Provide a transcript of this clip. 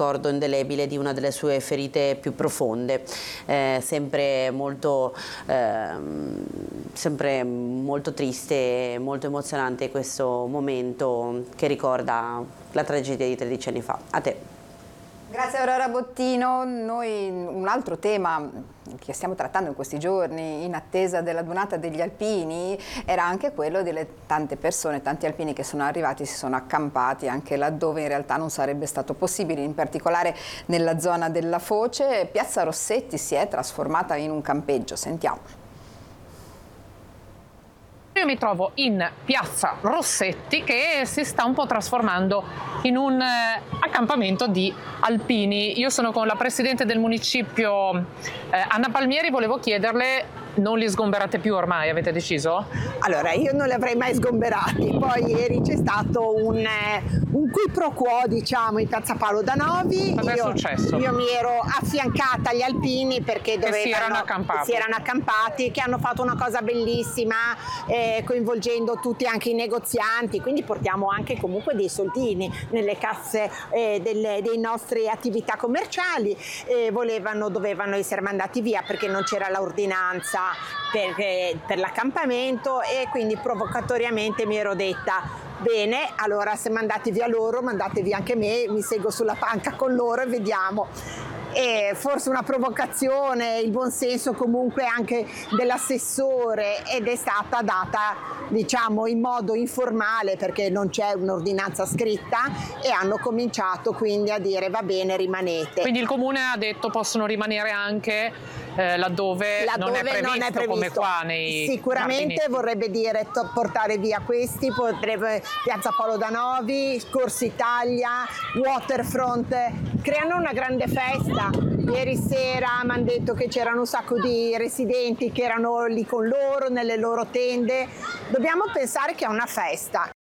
ricordo indelebile di una delle sue ferite più profonde, sempre molto triste e molto emozionante questo momento che ricorda la tragedia di 13 anni fa. A te. Grazie Aurora Bottino. Noi un altro tema che stiamo trattando in questi giorni in attesa della Dunata degli Alpini era anche quello delle tante persone, tanti alpini che sono arrivati, si sono accampati anche laddove in realtà non sarebbe stato possibile, in particolare nella zona della Foce. Piazza Rossetti si è trasformata in un campeggio, sentiamo. Io mi trovo in Piazza Rossetti che si sta un po' trasformando in un accampamento di alpini. Io sono con la presidente del municipio Anna Palmieri, volevo chiederle: non li sgomberate più ormai, avete deciso? Allora, io non li avrei mai sgomberati, poi ieri c'è stato un qui pro quo, diciamo, in piazza Paolo Danovi. Cosa è successo? Io mi ero affiancata agli alpini perché si erano accampati, che hanno fatto una cosa bellissima, coinvolgendo tutti, anche i negozianti, quindi portiamo anche comunque dei soldini nelle casse dei nostre attività commerciali. Dovevano essere mandati via perché non c'era l'ordinanza per l'accampamento, e quindi provocatoriamente mi ero detta: bene, allora se mandate via loro, mandate via anche me, mi seguo sulla panca con loro e vediamo. E forse una provocazione, il buonsenso comunque anche dell'assessore, ed è stata data, diciamo, in modo informale perché non c'è un'ordinanza scritta, e hanno cominciato quindi a dire: va bene, rimanete. Quindi il comune ha detto possono rimanere anche laddove non è previsto, come qua nei sicuramente giardinetti. Vorrebbe dire portare via questi, potrebbe Piazza Paolo Danovi, Corso Italia, Waterfront, creano una grande festa. Ieri sera mi hanno detto che c'erano un sacco di residenti che erano lì con loro, nelle loro tende. Dobbiamo pensare che è una festa,